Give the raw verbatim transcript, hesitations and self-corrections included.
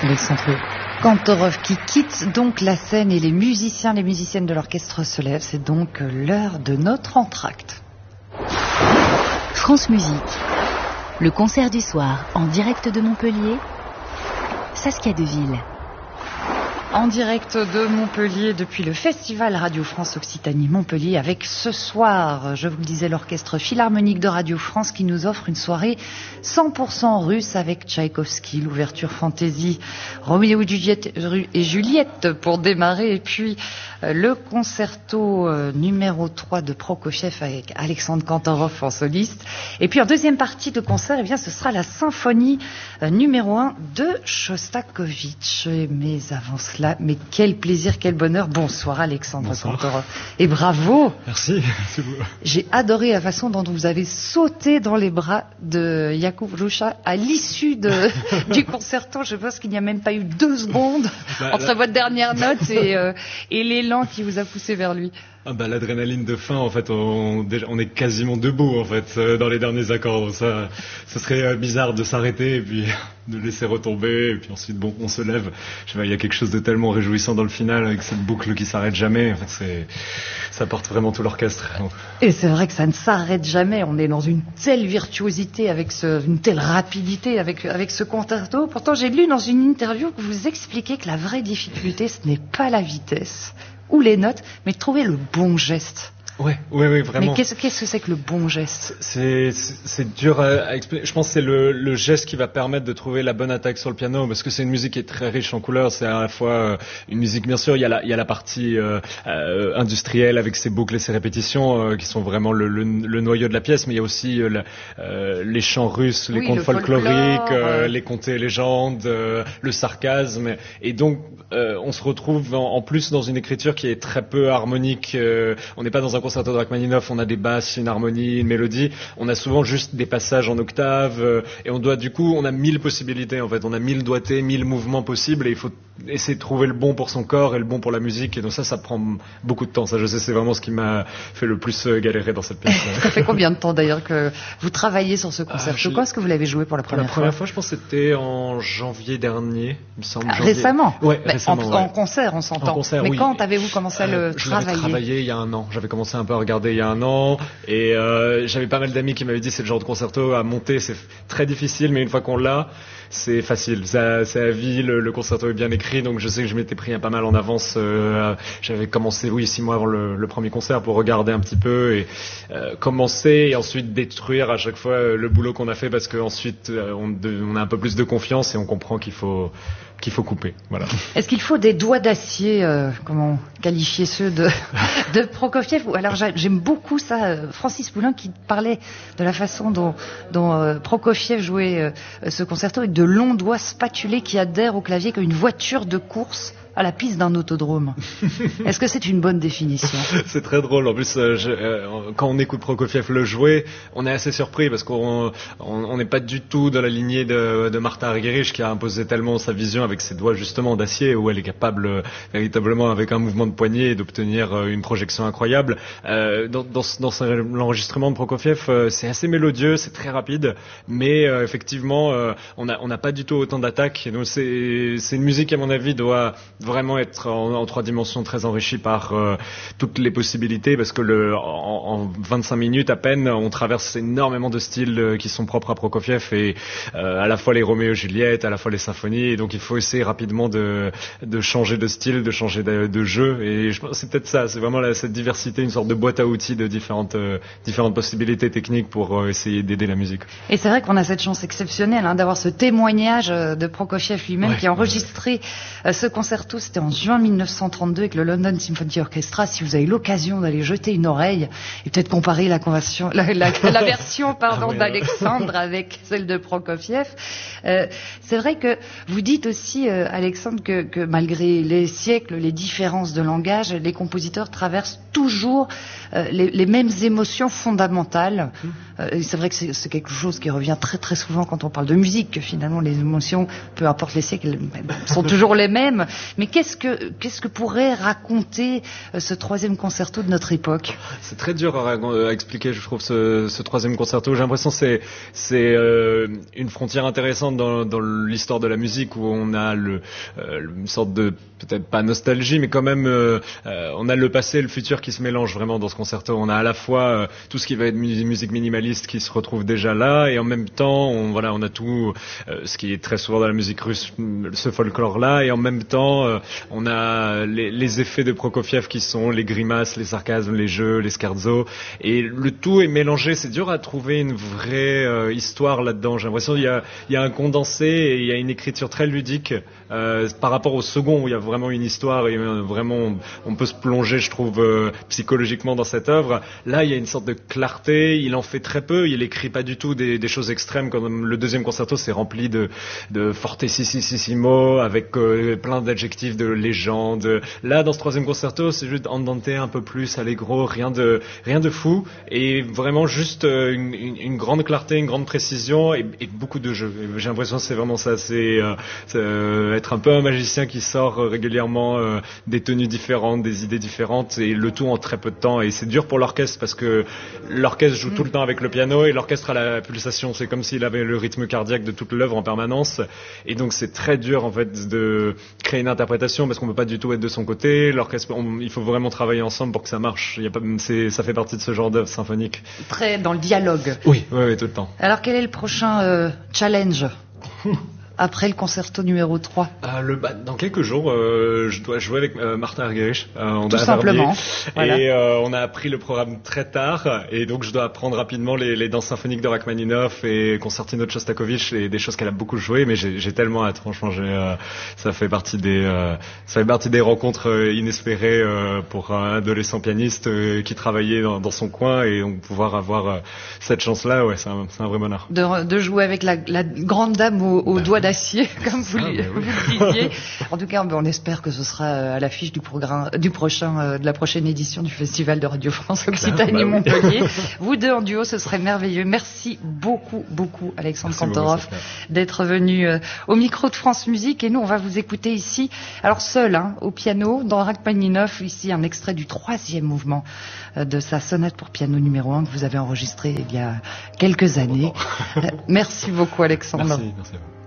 Alexandre Kantorov qui quitte donc la scène et les musiciens, les musiciennes de l'orchestre se lèvent. C'est donc l'heure de notre entracte. France Musique, le concert du soir en direct de Montpellier, Saskia Deville. En direct de Montpellier depuis le Festival Radio France Occitanie Montpellier avec ce soir, je vous le disais, l'Orchestre Philharmonique de Radio France qui nous offre une soirée cent pour cent russe avec Tchaïkovski, l'ouverture Fantaisie, Roméo et Juliette, et Juliette pour démarrer, et puis le concerto numéro trois de Prokofiev avec Alexandre Kantorov en soliste. Et puis en deuxième partie de concert, eh bien, ce sera la symphonie numéro un de Shostakovich. Mais avant cela, mais quel plaisir, quel bonheur. Bonsoir Alexandre Kantorov. Et bravo. Merci. J'ai adoré la façon dont vous avez sauté dans les bras de Jakub Rucha à l'issue de, du concerto. Je pense qu'il n'y a même pas eu deux secondes bah, entre là... votre dernière note et, euh, et l'élan qui vous a poussé vers lui. Ah bah, l'adrénaline de fin, en fait, on, on est quasiment debout, en fait, dans les derniers accords. Ça, ce serait bizarre de s'arrêter et puis de laisser retomber. Et puis ensuite, bon, on se lève. Je sais pas, il y a quelque chose de tellement réjouissant dans le final avec cette boucle qui s'arrête jamais. En fait, c'est, ça porte vraiment tout l'orchestre. Et c'est vrai que ça ne s'arrête jamais. On est dans une telle virtuosité, avec ce, une telle rapidité avec, avec ce concerto. Pourtant, j'ai lu dans une interview que vous expliquez que la vraie difficulté, ce n'est pas la vitesse ou les notes, mais de trouver le bon geste. Ouais, oui, oui, vraiment. Mais qu'est-ce, qu'est-ce que c'est que le bon geste ? C'est, c'est, c'est dur à, à expliquer. Je pense que c'est le, le geste qui va permettre de trouver la bonne attaque sur le piano, parce que c'est une musique qui est très riche en couleurs. C'est à la fois une musique, bien sûr, il y a la, il y a la partie euh, euh, industrielle avec ses boucles et ses répétitions euh, qui sont vraiment le, le, le noyau de la pièce, mais il y a aussi euh, la, euh, les chants russes, les oui, contes folkloriques, euh, les contes et légendes, euh, le sarcasme. Et donc, euh, on se retrouve en, en plus dans une écriture qui est très peu harmonique. Euh, on n'est pas dans un concerto de Rachmaninoff, on a des basses, une harmonie, une mélodie. On a souvent juste des passages en octave euh, et on doit, du coup, on a mille possibilités en fait. On a mille doigtés, mille mouvements possibles et il faut essayer de trouver le bon pour son corps et le bon pour la musique. Et donc ça, ça prend beaucoup de temps. Ça, je sais, c'est vraiment ce qui m'a fait le plus galérer dans cette pièce. Ça fait combien de temps d'ailleurs que vous travaillez sur ce concerto ? Quand est-ce que vous l'avez joué pour la première fois ? La première fois, je pense que c'était en janvier dernier, il me semble. Ah, récemment ? Ouais, bah, récemment. En, ouais. en concert, on s'entend. En concert, Mais oui. quand avez-vous commencé à euh, le je travailler ? Je l'avais travaillé il y a un an. J'avais commencé un peu à regarder il y a un an et euh, j'avais pas mal d'amis qui m'avaient dit c'est le genre de concerto à monter, c'est très difficile, mais une fois qu'on l'a, c'est facile. Ça, c'est à vie, le, le concerto est bien écrit, donc je sais que je m'étais pris un pas mal en avance. Euh, j'avais commencé, oui, six mois avant le, le premier concert pour regarder un petit peu et euh, commencer et ensuite détruire à chaque fois le boulot qu'on a fait parce qu'ensuite on, on a un peu plus de confiance et on comprend qu'il faut qu'il faut couper. Voilà. Est-ce qu'il faut des doigts d'acier, euh, comment qualifier ceux de, de Prokofiev ? Alors j'aime beaucoup ça, Francis Poulenc qui parlait de la façon dont, dont euh, Prokofiev jouait euh, ce concerto avec de longs doigts spatulés qui adhèrent au clavier comme une voiture de course à la piste d'un autodrome. Est-ce que c'est une bonne définition ? C'est très drôle. En plus, euh, je, euh, quand on écoute Prokofiev le jouer, on est assez surpris parce qu'on on n'est pas du tout dans la lignée de, de Martha Argerich qui a imposé tellement sa vision avec ses doigts justement d'acier où elle est capable euh, véritablement avec un mouvement de poignet d'obtenir euh, une projection incroyable. Euh, dans, dans, dans l'enregistrement de Prokofiev, euh, c'est assez mélodieux, c'est très rapide, mais euh, effectivement, euh, on n'a on n'a pas du tout autant d'attaques. Donc c'est, c'est une musique qui, à mon avis, doit vraiment être en, en trois dimensions très enrichi par euh, toutes les possibilités parce que le, en, en vingt-cinq minutes à peine on traverse énormément de styles euh, qui sont propres à Prokofiev et euh, à la fois les Roméo et Juliette, à la fois les symphonies et donc il faut essayer rapidement de, de changer de style, de changer de, de jeu et je pense que c'est peut-être ça, c'est vraiment la, cette diversité, une sorte de boîte à outils de différentes, euh, différentes possibilités techniques pour euh, essayer d'aider la musique. Et c'est vrai qu'on a cette chance exceptionnelle hein, d'avoir ce témoignage de Prokofiev lui-même ouais, qui a enregistré ouais. ce concerto. C'était en juin mille neuf cent trente-deux avec le London Symphony Orchestra. Si vous avez l'occasion d'aller jeter une oreille et peut-être comparer la, conversion, la, la, la version pardon, ah oui, d'Alexandre avec celle de Prokofiev, euh, c'est vrai que vous dites aussi, euh, Alexandre, que, que malgré les siècles, les différences de langage, les compositeurs traversent toujours euh, les, les mêmes émotions fondamentales. Mmh. Euh, c'est vrai que c'est, c'est quelque chose qui revient très très souvent quand on parle de musique, que finalement les émotions, peu importe les siècles, sont toujours les mêmes. Mais qu'est-ce que qu'est-ce que pourrait raconter euh, ce troisième concerto de notre époque? C'est très dur à, à expliquer, je trouve, ce, ce troisième concerto. J'ai l'impression que c'est c'est euh, une frontière intéressante dans, dans l'histoire de la musique, où on a le, euh, une sorte de, peut-être pas nostalgie, mais quand même euh, euh, on a le passé et le futur qui se mélangent vraiment dans ce concerto. On a à la fois euh, tout ce qui va être musique minimaliste qui se retrouve déjà là, et en même temps on, voilà, on a tout euh, ce qui est très souvent dans la musique russe, ce folklore là, et en même temps euh, on a les, les effets de Prokofiev qui sont les grimaces, les sarcasmes, les jeux, les scherzo, et le tout est mélangé. C'est dur à trouver une vraie euh, histoire là-dedans. J'ai l'impression qu'il y a, il y a un condensé et il y a une écriture très ludique euh, par rapport au second où il y a vraiment une histoire et euh, vraiment on, on peut se plonger, je trouve, euh, psychologiquement dans cette œuvre. Là il y a une sorte de clarté, il en fait très peu, il écrit pas du tout des, des choses extrêmes, comme le deuxième concerto c'est rempli de, de fortissimo avec euh, plein d'adjectifs de légende. Là dans ce troisième concerto c'est juste andante un peu plus, allegro, rien de, rien de fou, et vraiment juste euh, une, une, une grande clarté, une grande précision et, et beaucoup de jeux. J'ai l'impression que c'est vraiment ça, c'est, euh, c'est euh, être un peu un magicien qui sort euh, régulièrement euh, des tenues différentes, des idées différentes, et le tout en très peu de temps. Et c'est dur pour l'orchestre parce que l'orchestre joue mmh. tout le temps avec le piano et l'orchestre a la pulsation. C'est comme s'il avait le rythme cardiaque de toute l'œuvre en permanence. Et donc c'est très dur en fait de créer une interprétation parce qu'on peut pas du tout être de son côté. L'orchestre, on, il faut vraiment travailler ensemble pour que ça marche. Il y a pas, c'est, ça fait partie de ce genre d'œuvre symphonique. Très dans le dialogue. Oui, oui, oui, tout le temps. Alors quel est le prochain euh, challenge après le concerto numéro trois? euh, le, bah, Dans quelques jours, euh, je dois jouer avec euh, Martin Argerich. Euh, on Tout simplement. Voilà. Et euh, on a appris le programme très tard, et donc je dois apprendre rapidement les, les danses symphoniques de Rachmaninoff et concertino de Shostakovich, et des choses qu'elle a beaucoup joué. Mais j'ai, j'ai tellement hâte, franchement. J'ai, euh, ça fait partie des, euh, ça fait partie des rencontres euh, inespérées euh, pour un adolescent pianiste euh, qui travaillait dans, dans son coin, et donc pouvoir avoir euh, cette chance-là, ouais, c'est un, c'est un vrai bonheur. De, de jouer avec la, la grande dame au, au doigt d'acier, comme vous, ah, oui. vous le disiez. En tout cas, on espère que ce sera à l'affiche du programme, du prochain, de la prochaine édition du Festival de Radio France Occitanie-Montpellier. Bah oui. Vous deux en duo, ce serait merveilleux. Merci beaucoup, beaucoup, Alexandre Kantorov, d'être venu euh, au micro de France Musique. Et nous, on va vous écouter ici, alors seul, hein, au piano, dans Rachmaninoff, ici un extrait du troisième mouvement euh, de sa sonate pour piano numéro un que vous avez enregistré il y a quelques années. Euh, merci beaucoup, Alexandre. Merci, merci à vous.